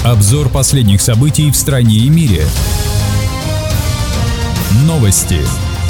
Обзор последних событий в стране и мире. Новости.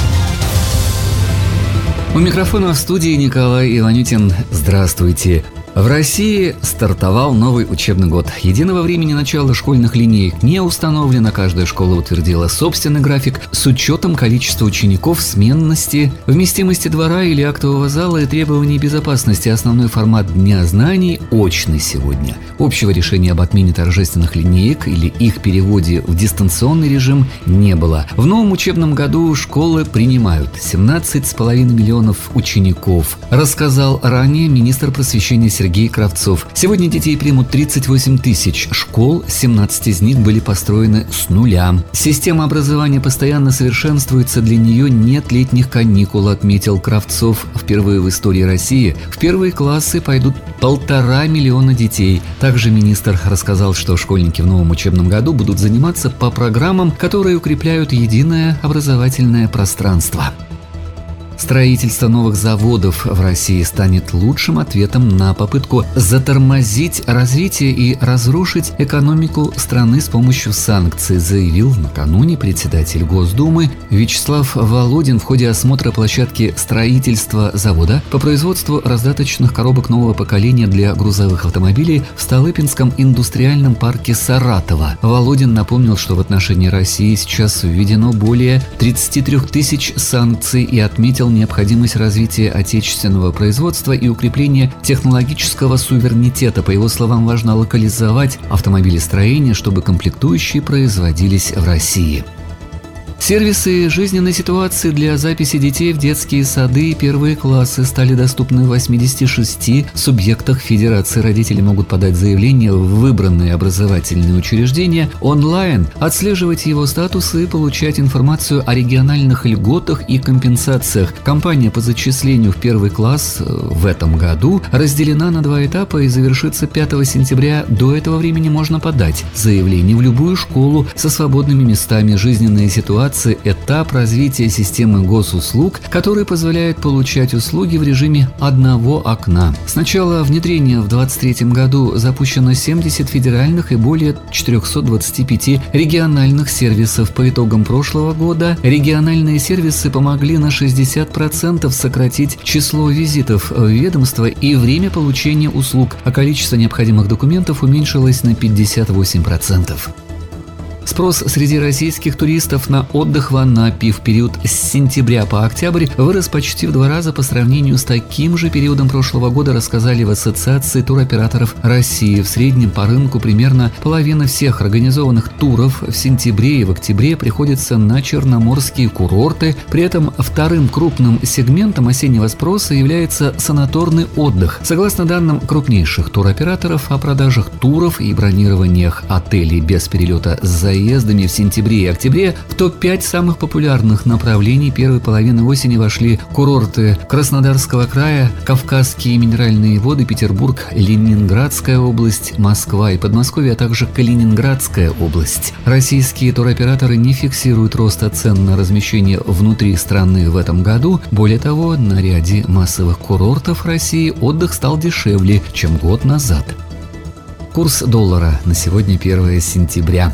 У микрофона в студии Николай Иванютин. Здравствуйте. В России стартовал новый учебный год. Единого времени начала школьных линеек не установлено. Каждая школа утвердила собственный график с учетом количества учеников, сменности, вместимости двора или актового зала и требований безопасности. Основной формат Дня знаний – очный сегодня. Общего решения об отмене торжественных линеек или их переводе в дистанционный режим не было. В новом учебном году школы принимают 17,5 миллионов учеников, рассказал ранее министр просвещения Сергей Кравцов. Сегодня детей примут 38 тысяч школ, 17 из них были построены с нуля. Система образования постоянно совершенствуется, для нее нет летних каникул, отметил Кравцов. Впервые в истории России в первые классы пойдут 1,5 миллиона детей. Также министр рассказал, что школьники в новом учебном году будут заниматься по программам, которые укрепляют единое образовательное пространство. Строительство новых заводов в России станет лучшим ответом на попытку затормозить развитие и разрушить экономику страны с помощью санкций, заявил накануне председатель Госдумы Вячеслав Володин в ходе осмотра площадки строительства завода по производству раздаточных коробок нового поколения для грузовых автомобилей в Столыпинском индустриальном парке Саратова. Володин напомнил, что в отношении России сейчас введено более 33 тысяч санкций и отметил необходимость развития отечественного производства и укрепления технологического суверенитета. По его словам, важно локализовать автомобилестроение, чтобы комплектующие производились в России. Сервисы жизненной ситуации для записи детей в детские сады и первые классы стали доступны в 86 субъектах Федерации. Родители могут подать заявление в выбранные образовательные учреждения онлайн, отслеживать его статус и получать информацию о региональных льготах и компенсациях. Кампания по зачислению в первый класс в этом году разделена на 2 этапа и завершится 5 сентября. До этого времени можно подать заявление в любую школу со свободными местами. Жизненная ситуация – этап развития системы госуслуг, который позволяет получать услуги в режиме одного окна. С начала внедрения в 2023 году запущено 70 федеральных и более 425 региональных сервисов. По итогам прошлого года региональные сервисы помогли на 60% сократить число визитов в ведомство и время получения услуг, а количество необходимых документов уменьшилось на 58%. Спрос среди российских туристов на отдых в Анапе в период с сентября по октябрь вырос почти в 2 раза по сравнению с таким же периодом прошлого года, рассказали в Ассоциации туроператоров России. В среднем по рынку примерно половина всех организованных туров в сентябре и в октябре приходится на черноморские курорты. При этом вторым крупным сегментом осеннего спроса является санаторный отдых. Согласно данным крупнейших туроператоров, о продажах туров и бронированиях отелей без перелета с заездами в сентябре и октябре в топ-5 самых популярных направлений первой половины осени вошли курорты Краснодарского края, Кавказские минеральные воды, Петербург, Ленинградская область, Москва и Подмосковье, а также Калининградская область. Российские туроператоры не фиксируют роста цен на размещение внутри страны в этом году. Более того, на ряде массовых курортов России отдых стал дешевле, чем год назад. Курс доллара на сегодня 1 сентября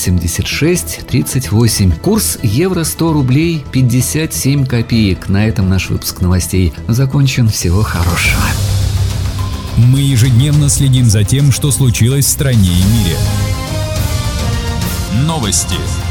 86.38. Курс евро 100 рублей 57 копеек. На этом наш выпуск новостей закончен. Всего хорошего. Мы ежедневно следим за тем, что случилось в стране и мире. Новости.